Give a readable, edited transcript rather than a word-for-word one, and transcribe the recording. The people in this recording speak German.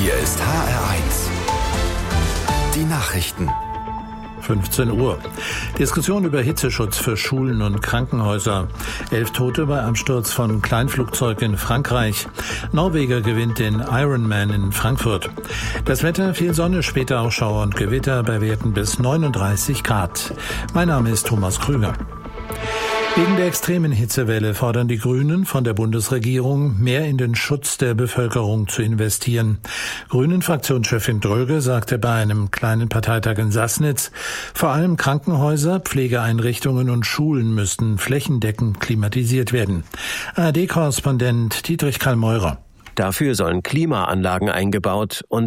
Hier ist HR1. Die Nachrichten. 15 Uhr. Diskussion über Hitzeschutz für Schulen und Krankenhäuser. 11 Tote bei Absturz von Kleinflugzeug in Frankreich. Norweger gewinnt den Ironman in Frankfurt. Das Wetter, viel Sonne, später auch Schauer und Gewitter bei Werten bis 39 Grad. Mein Name ist Thomas Krüger. Wegen der extremen Hitzewelle fordern die Grünen von der Bundesregierung, mehr in den Schutz der Bevölkerung zu investieren. Grünen-Fraktionschefin Dröge sagte bei einem kleinen Parteitag in Sassnitz, vor allem Krankenhäuser, Pflegeeinrichtungen und Schulen müssten flächendeckend klimatisiert werden. ARD-Korrespondent Dietrich Karl Meurer. Dafür sollen Klimaanlagen eingebaut und